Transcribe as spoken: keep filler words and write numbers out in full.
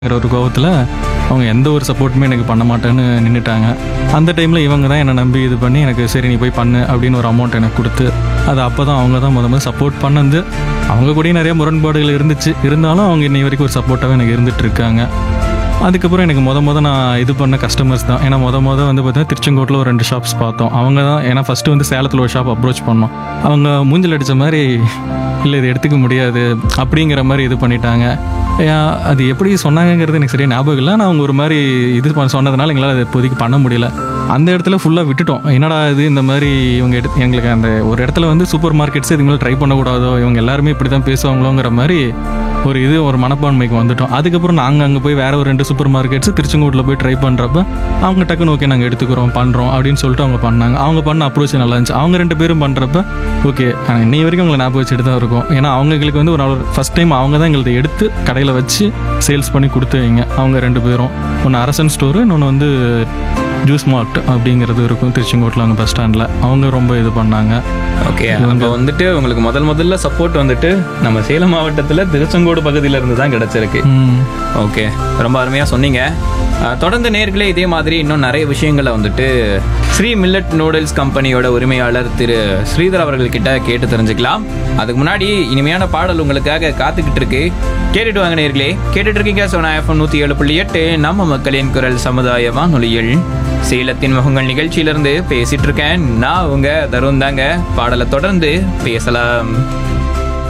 ஒரு கோவத்தில் அவங்க எந்த ஒரு சப்போர்ட்டுமே எனக்கு பண்ண மாட்டேன்னு நின்றுட்டாங்க. அந்த டைமில் இவங்க தான் என்னை நம்பி இது பண்ணி எனக்கு சரி நீ போய் பண்ணு அப்படின்னு ஒரு அமௌண்ட் எனக்கு கொடுத்து அது அப்போ தான் அவங்க தான் முத முதல்ல சப்போர்ட் பண்ணது. அவங்க கூடயும் நிறைய முரண்பாடுகள் இருந்துச்சு, இருந்தாலும் அவங்க இன்னை வரைக்கும் ஒரு சப்போர்ட்டாகவே எனக்கு இருந்துட்டு இருக்காங்க. அதுக்கப்புறம் எனக்கு மொத மொதல் நான் இது பண்ண கஸ்டமர்ஸ் தான். ஏன்னா மொத மொதல் வந்து பார்த்தீங்கன்னா திருச்செங்கோட்டில் ஒரு ரெண்டு ஷாப்ஸ் பார்த்தோம். அவங்க தான் ஏன்னா ஃபஸ்ட்டு வந்து சேலத்தில் ஒரு ஷாப் அப்ரோச் பண்ணோம். அவங்க மூஞ்சில் அடித்த மாதிரி இல்லை இது எடுத்துக்க முடியாது அப்படிங்கிற மாதிரி இது பண்ணிட்டாங்க. ஏன் அது எப்படி சொன்னாங்கங்கிறது எனக்கு சரியாக ஞாபகம் இல்லை. நான் அவங்க ஒரு மாதிரி இது பண்ண சொன்னதுனால எங்களால் அதை இப்போதைக்கு பண்ண முடியல. அந்த இடத்துல ஃபுல்லாக விட்டுட்டோம். என்னடா இது இந்த மாதிரி இவங்க எடுத்து எங்களுக்கு அந்த ஒரு இடத்துல வந்து சூப்பர் மார்க்கெட்ஸ் இதுங்களை ட்ரை பண்ணக்கூடாதோ, இவங்க எல்லாருமே இப்படி தான் பேசுவாங்களோங்கிற மாதிரி ஒரு இது ஒரு மனப்பான்மைக்கு வந்துட்டோம். அதுக்கப்புறம் நாங்கள் அங்கே போய் வேற ஒரு ரெண்டு சூப்பர் மார்க்கெட்ஸ் திருச்செங்கோட்டில் போய் ட்ரை பண்ணுறப்ப அவங்க டக்குன்னு ஓகே நாங்கள் எடுத்துக்கிறோம் பண்ணுறோம் அப்படின்னு சொல்லிட்டு அவங்க பண்ணாங்க. அவங்க பண்ண அப்ரோச் நல்லா இருந்துச்சு. அவங்க ரெண்டு பேரும் பண்ணுறப்ப ஓகே இன்னை வரைக்கும் அவங்களை ஞாபகம் வச்சுட்டு தான் இருக்கும். ஏன்னா அவங்களுக்கு வந்து ஒரு ஃபஸ்ட் டைம் அவங்க தான் எங்களுக்கு எடுத்து கடையில் வச்சு சேல்ஸ் பண்ணி கொடுத்துவீங்க. அவங்க ரெண்டு பேரும் ஒன்று அரசன் ஸ்டோரு, இன்னொன்று வந்து ஜூஸ் மார்ட் அப்படிங்கிறது இருக்கும் திருச்செங்கோட்டில் அங்கே பஸ் ஸ்டாண்டில். அவங்க ரொம்ப இது பண்ணாங்க. ஓகே, அங்கே வந்துட்டு உங்களுக்கு முதல் முதல்ல சப்போர்ட் வந்துட்டு நம்ம சேலம் மாவட்டத்தில் திருச்செங்கோடு பகுதியில் இருந்து தான் கிடச்சிருக்கு. ஓகே, ரொம்ப அருமையாக சொன்னீங்க. அஹ், தொடர்ந்து நேர்களே இதே மாதிரி இன்னும் நிறைய விஷயங்களை வந்துட்டு ஸ்ரீ மில்லட் நூடுல்ஸ் கம்பெனியோட உரிமையாளர் திரு ஸ்ரீதர் அவர்கள்கிட்ட கேட்டு தெரிஞ்சுக்கலாம். அதுக்கு முன்னாடி இனிமையான பாடல் உங்களுக்காக காத்துக்கிட்டு இருக்கு, கேட்டுட்டு வாங்க நேர்களே. கேட்டுட்டு இருக்கீங்க சோனா எஃப்எம் நூற்றி ஏழு புள்ளி எட்டு நம்ம மக்களின் குரல் சமுதாய வானொலியில் சேலத்தின் முகங்கள் நிகழ்ச்சியிலிருந்து பேசிட்டு இருக்கேன். நான் உங்க தருண் தாங்க. பாடலை தொடர்ந்து பேசலாம்.